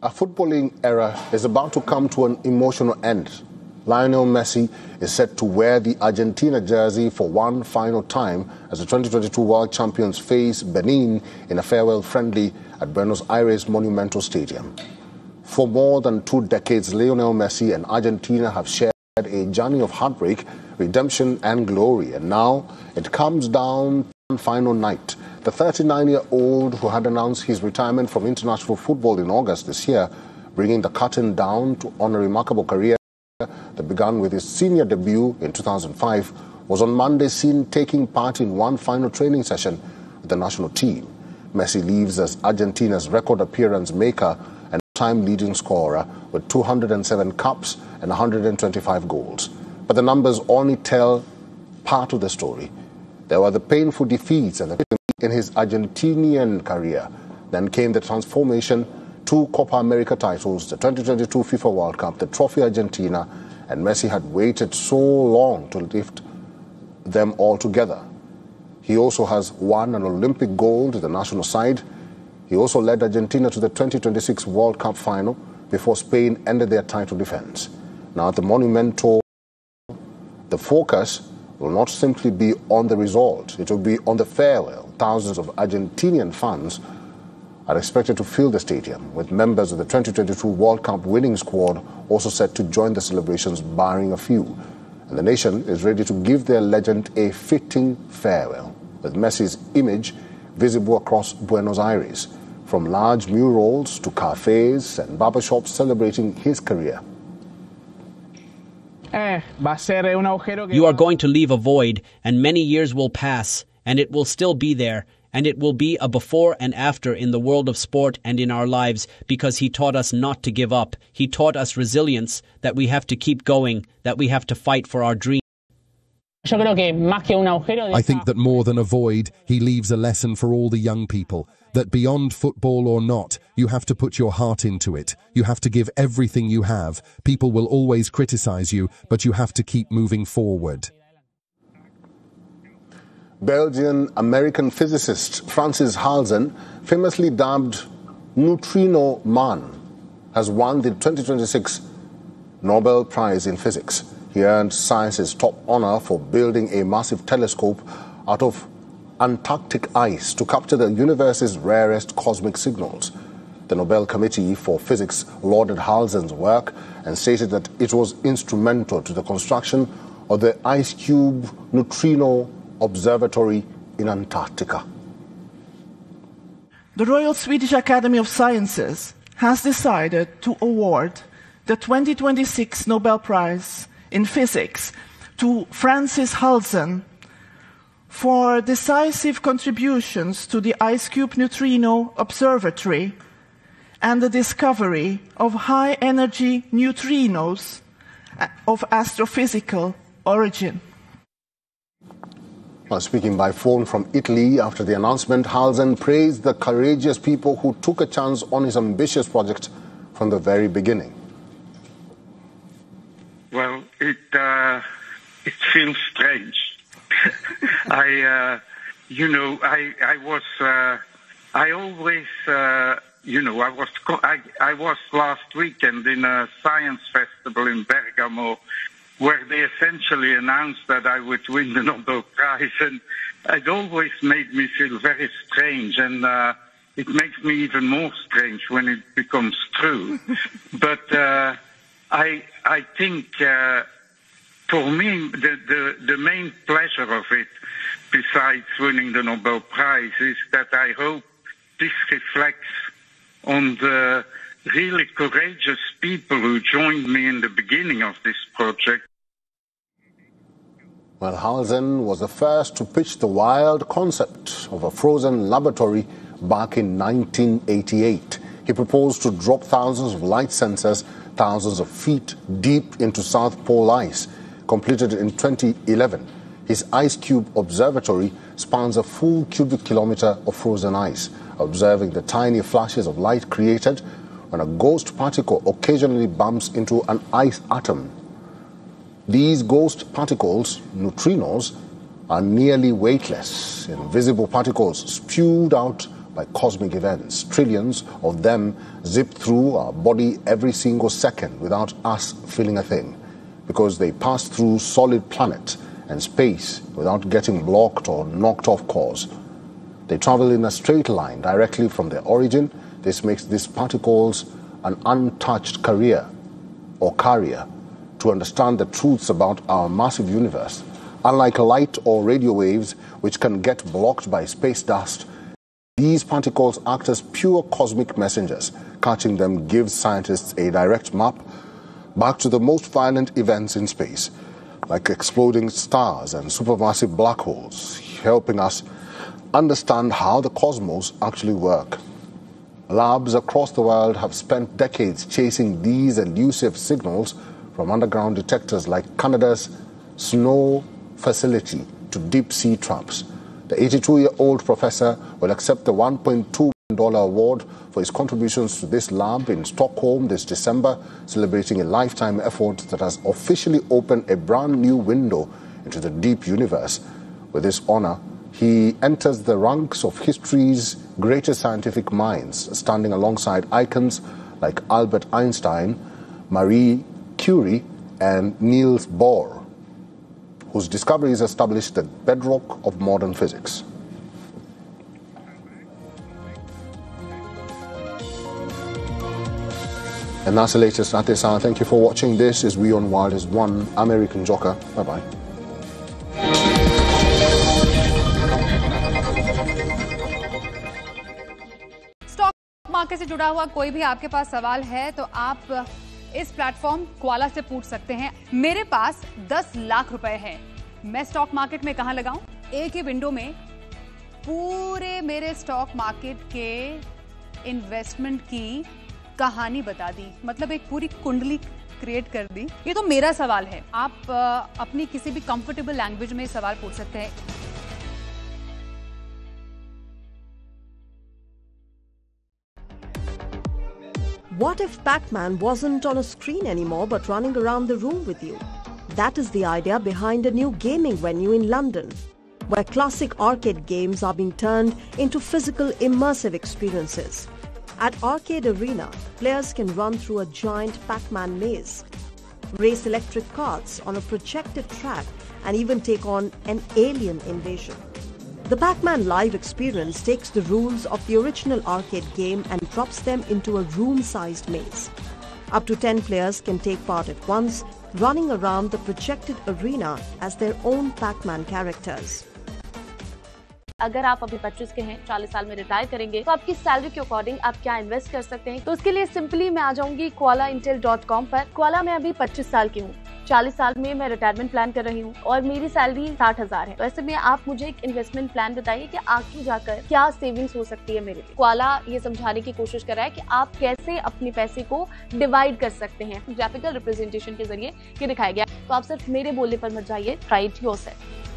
A footballing era is about to come to an emotional end. Lionel Messi is set to wear the Argentina jersey for one final time as the 2022 World Champions face Benin in a farewell friendly at Buenos Aires Monumental Stadium. For more than 2 decades, Lionel Messi and Argentina have shared a journey of heartbreak, redemption and glory, and now it comes down to one final night. The 39-year-old who had announced his retirement from international football in August this year, bringing the curtain down to honor a remarkable career that began with his senior debut in 2005, was on Monday seen taking part in one final training session with the national team. Messi leaves as Argentina's record appearance maker and time leading scorer with 207 caps and 125 goals. But the numbers only tell part of the story. There were the painful defeats and the in his Argentinian career. Then came the transformation, 2 Copa America titles, the 2022 FIFA World Cup, the Trophy Argentina, and Messi had waited so long to lift them all together. He also has won an Olympic gold with the national side. He also led Argentina to the 2026 World Cup final before Spain ended their title defense. Now at the Monumental, the focus will not simply be on the result, it will be on the farewell. Thousands of Argentinian fans are expected to fill the stadium, with members of the 2022 World Cup winning squad also set to join the celebrations, barring a few. And the nation is ready to give their legend a fitting farewell, with Messi's image visible across Buenos Aires, from large murals to cafes and barbershops celebrating his career. You are going to leave a void, and many years will pass, and it will still be there, and it will be a before and after in the world of sport and in our lives, because he taught us not to give up. He taught us resilience, that we have to keep going, that we have to fight for our dreams. I think that more than a void, he leaves a lesson for all the young people, that beyond football or not, you have to put your heart into it. You have to give everything you have. People will always criticize you, but you have to keep moving forward. Belgian-American physicist Francis Halzen, famously dubbed Neutrino Man, has won the 2026 Nobel Prize in Physics. He earned science's top honor for building a massive telescope out of Antarctic ice to capture the universe's rarest cosmic signals. The Nobel Committee for Physics lauded Halzen's work and stated that it was instrumental to the construction of the IceCube Neutrino Observatory in Antarctica. The Royal Swedish Academy of Sciences has decided to award the 2026 Nobel Prize in Physics to Francis Halzen for decisive contributions to the IceCube Neutrino Observatory and the discovery of high-energy neutrinos of astrophysical origin. While speaking by phone from Italy after the announcement, Halzen praised the courageous people who took a chance on his ambitious project from the very beginning. Well, it feels strange. I was last weekend in a science festival in Bergamo, where they essentially announced that I would win the Nobel Prize, and it always made me feel very strange, and it makes me even more strange when it becomes true. But I think for me the main pleasure of it, besides winning the Nobel Prize, is that I hope this reflects on the really courageous people who joined me in the beginning of this project. Well, Halzen was the first to pitch the wild concept of a frozen laboratory back in 1988. He proposed to drop thousands of light sensors thousands of feet deep into South Pole ice. Completed in 2011, his IceCube Observatory spans a full cubic kilometer of frozen ice, observing the tiny flashes of light created when a ghost particle occasionally bumps into an ice atom. These ghost particles, neutrinos, are nearly weightless, invisible particles spewed out by cosmic events. Trillions of them zip through our body every single second without us feeling a thing, because they pass through solid planet and space without getting blocked or knocked off course. They travel in a straight line directly from their origin. This makes these particles an untouched carrier to understand the truths about our massive universe. Unlike light or radio waves, which can get blocked by space dust, these particles act as pure cosmic messengers. Catching them gives scientists a direct map back to the most violent events in space, like exploding stars and supermassive black holes, helping us understand how the cosmos actually work. Labs across the world have spent decades chasing these elusive signals, from underground detectors like Canada's SNO facility to deep-sea traps. The 82-year-old professor will accept the $1.2 million award for his contributions to this lab in Stockholm this December, celebrating a lifetime effort that has officially opened a brand new window into the deep universe. With this honor, he enters the ranks of history's greatest scientific minds, standing alongside icons like Albert Einstein, Marie Curie, and Niels Bohr, whose discoveries established the bedrock of modern physics. And that's the latest at this hour. Thank you for watching. This is WION World is One American Joker. Bye-bye. Stock market से जुड़ा हुआ कोई भी आपके पास सवाल है तो आप इस प्लेटफॉर्म क्वाला से पूछ सकते हैं। मेरे पास 10 लाख रुपए है, मैं स्टॉक मार्केट में कहां लगाऊं? एक ही विंडो में पूरे मेरे स्टॉक मार्केट के इन्वेस्टमेंट की कहानी बता दी, मतलब एक पूरी कुंडली क्रिएट कर दी। ये तो मेरा सवाल है, आप अपनी किसी भी कंफर्टेबल लैंग्वेज में सवाल पूछ सकते हैं। What if Pac-Man wasn't on a screen anymore but running around the room with you? That is the idea behind a new gaming venue in London, where classic arcade games are being turned into physical immersive experiences. At Arcade Arena, players can run through a giant Pac-Man maze, race electric carts on a projected track, and even take on an alien invasion. The Pac-Man Live experience takes the rules of the original arcade game and drops them into a room-sized maze. Up to 10 players can take part at once, running around the projected arena as their own Pac-Man characters. अगर आप अभी 25 के हैं, 40 साल में retire करेंगे, तो आपकी सैलरी के अकॉर्डिंग आप क्या इन्वेस्ट कर सकते हैं? तो उसके लिए सिंपली मैं आ जाऊंगी KoalaIntel.com पर। कोला में अभी 25 साल की हूँ, 40 साल में मैं रिटायरमेंट प्लान कर रही हूँ और मेरी सैलरी 60,000 है। तो ऐसे में आप मुझे एक इन्वेस्टमेंट प्लान बताइए कि आगे जाकर क्या सेविंग्स हो सकती है मेरे लिए। कोला ये समझाने की कोशिश कर रहा है कि आप कैसे अपने पैसे को डिवाइड कर सकते हैं। ग्राफिकल रिप्रेजेंटेशन के जरिए ये दिखाया गया। तो आप सिर्फ मेरे बोलने पर मत जाइए, ट्राई इट योरसेल्फ।